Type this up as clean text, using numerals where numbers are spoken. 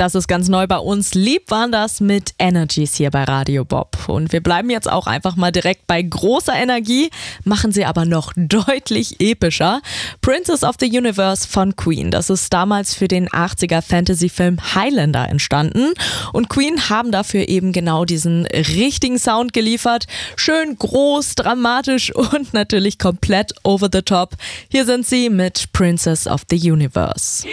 Das ist ganz neu bei uns. Lieb waren das mit Energies hier bei Radio Bob. Und wir bleiben jetzt auch einfach mal direkt bei großer Energie, machen sie aber noch deutlich epischer. Princess of the Universe von Queen. Das ist damals für den 80er Fantasy-Film Highlander entstanden. Und Queen haben dafür eben genau diesen richtigen Sound geliefert. Schön groß, dramatisch und natürlich komplett over the top. Hier sind sie mit Princess of the Universe.